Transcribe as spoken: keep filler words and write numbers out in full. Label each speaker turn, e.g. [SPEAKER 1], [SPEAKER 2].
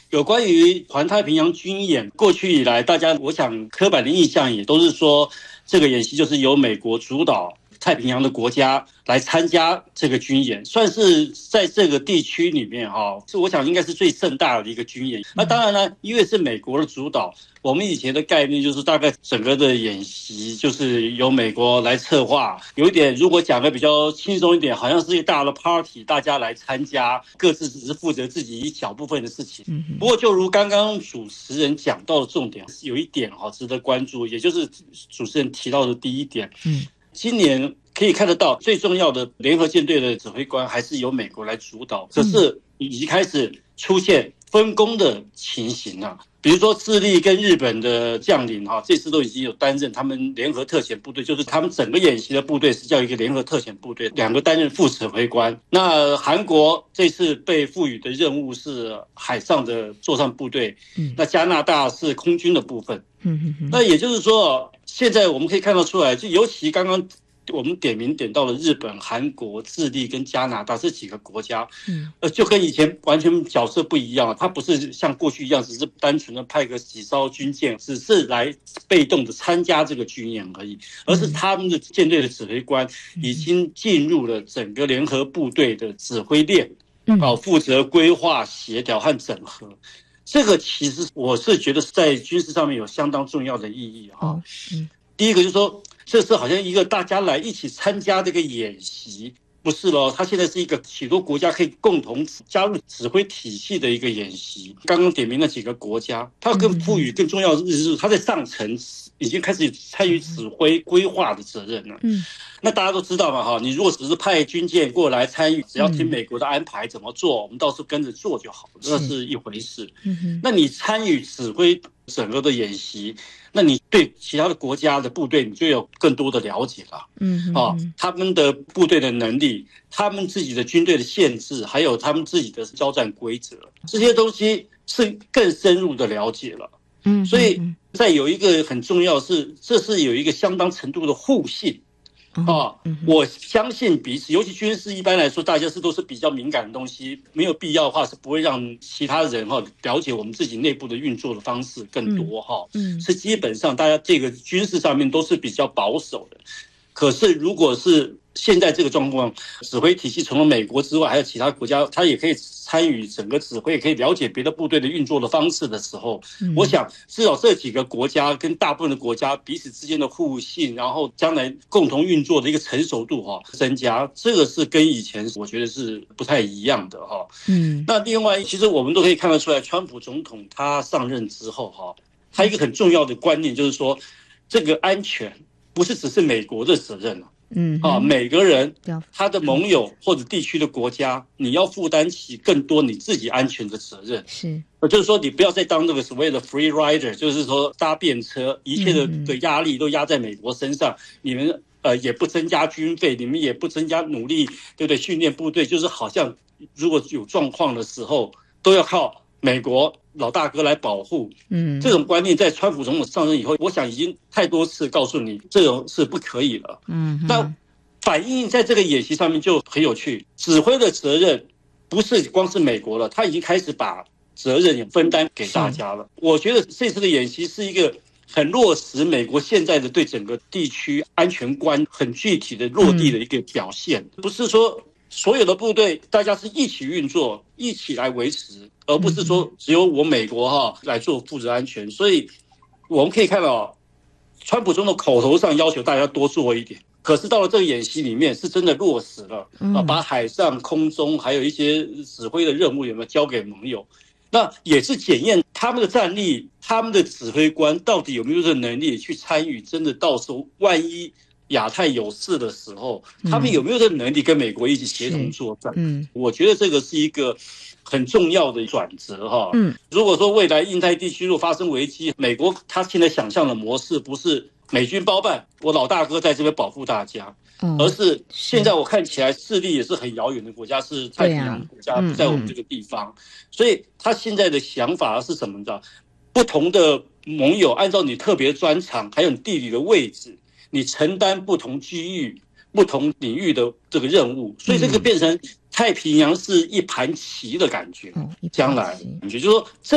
[SPEAKER 1] 有关于环太平洋军演，过去以来，大家我想刻板的印象也都是说，这个演习就是由美国主导太平洋的国家来参加这个军演，算是在这个地区里面哈，是我想应该是最盛大的一个军演。那当然呢，因为是美国的主导，我们以前的概念就是大概整个的演习就是由美国来策划，有一点如果讲的比较轻松一点，好像是一个大的 party， 大家来参加，各自只是负责自己一小部分的事情。不过就如刚刚主持人讲到的重点，有一点哈值得关注，也就是主持人提到的第一点。嗯，今年可以看得到，最重要的联合舰队的指挥官还是由美国来主导，可是已经开始出现分工的情形啊。比如说智利跟日本的将领哈，这次都已经有担任他们联合特遣部队，就是他们整个演习的部队是叫一个联合特遣部队，两个担任副指挥官。那韩国这次被赋予的任务是海上的作战部队，那加拿大是空军的部分。那也就是说，现在我们可以看到出来，就尤其刚刚我们点名点到了日本、韩国、智利跟加拿大这几个国家，嗯，呃，就跟以前完全角色不一样，它不是像过去一样，只是单纯的派个几艘军舰，只是来被动的参加这个军演而已，而是他们的舰队的指挥官已经进入了整个联合部队的指挥链，啊，负责规划、协调和整合。这个其实我是觉得在军事上面有相当重要的意义哈。哦嗯、第一个就是说，这是好像一个大家来一起参加这个演习，不是咯，它现在是一个许多国家可以共同加入指挥体系的一个演习。刚刚点名那几个国家，它更赋予更重要的是，它在上层已经开始参与指挥规划的责任了。嗯，那大家都知道嘛，哈，你如果只是派军舰过来参与，只要听美国的安排怎么做，我们到时候跟着做就好，那是一回事。嗯，那你参与指挥整个的演习，那你对其他的国家的部队你就有更多的了解了。嗯，啊，他们的部队的能力，他们自己的军队的限制，还有他们自己的交战规则，这些东西是更深入的了解了。嗯，所以再有一个很重要是，这是有一个相当程度的互信。啊，我相信彼此，尤其军事一般来说，大家是都是比较敏感的东西，没有必要的话是不会让其他人哈了解我们自己内部的运作的方式更多哈。嗯，是基本上大家这个军事上面都是比较保守的。可是如果是现在这个状况，指挥体系除了美国之外，还有其他国家，他也可以参与整个指挥，也可以了解别的部队的运作的方式的时候，嗯、我想至少这几个国家跟大部分的国家彼此之间的互信，然后将来共同运作的一个成熟度哈增加，这个是跟以前我觉得是不太一样的哈。嗯，那另外其实我们都可以看得出来，川普总统他上任之后哈，他一个很重要的观念就是说，这个安全不是只是美国的责任了。嗯啊，每个人他的盟友或者地区的国家，你要负担起更多你自己安全的责任。是，就是说你不要再当那个所谓的 free rider， 就是说搭便车，一切的的压力都压在美国身上，你们呃也不增加军费，你们也不增加努力，对不对？训练部队，就是好像如果有状况的时候，都要靠美国老大哥来保护。嗯，这种观念在川普总统上任以后，我想已经太多次告诉你，这种是不可以了。嗯，那反映在这个演习上面就很有趣，指挥的责任不是光是美国了，他已经开始把责任也分担给大家了。我觉得这次的演习是一个很落实美国现在的对整个地区安全观很具体的落地的一个表现，嗯、不是说所有的部队大家是一起运作，一起来维持，而不是说只有我美国哈来做负责安全。所以我们可以看到，川普总统口头上要求大家多做一点，可是到了这个演习里面是真的落实了啊，把海上、空中还有一些指挥的任务有没有交给盟友，那也是检验他们的战力，他们的指挥官到底有没有这个能力去参与，真的到时候万一亚太有事的时候，他们有没有这个能力跟美国一起协同作战？嗯，我觉得这个是一个很重要的转折哈。嗯，如果说未来印太地区若发生危机，美国他现在想象的模式不是美军包办，我老大哥在这边保护大家，嗯、而是现在我看起来势力也是很遥远的国家，是太平洋国家，不在我们这个地方，嗯嗯、所以他现在的想法是什么呢？不同的盟友按照你特别专长，还有你地理的位置，你承担不同区域、不同领域的这个任务，所以这个变成太平洋是一盘棋的感觉。将来感觉就是说。